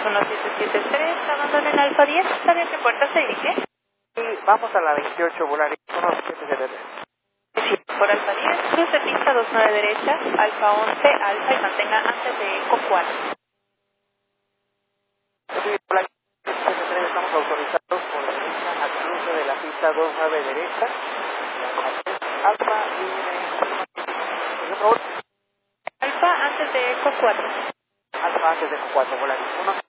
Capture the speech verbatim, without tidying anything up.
uno siete siete tres, abandona en Alfa diez, ¿sabe a qué puerta se dirige? Sí, vamos a la veintiocho, Volaris uno siete siete tres. Sí, por Alfa diez, cruce pista dos nueve derecha, Alfa once, Alfa y mantenga antes de Eco cuatro. Sí, Volaris uno siete siete tres, estamos autorizados por derecha al cruce de la pista dos nueve derecha, Alfa y de... por favor, Alfa antes de Eco cuatro. Alfa antes de Eco cuatro, Volaris uno.